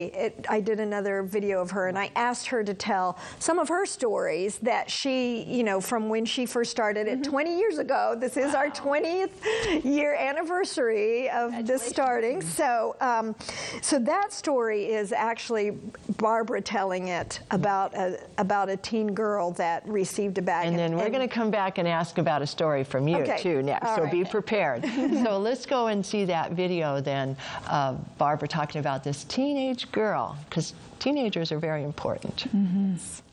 I did another video of her, and I asked her to tell some of her stories that she, you know, from when she first started it 20 years ago. This is our 20th year anniversary of this starting. So, so that story is actually Barbara telling it about a teen girl that received a bag. And then we're going to come back and ask about a story from you too next. All so right. Be prepared. So let's go and see that video then. Barbara talking about this teenage girl, because teenagers are very important.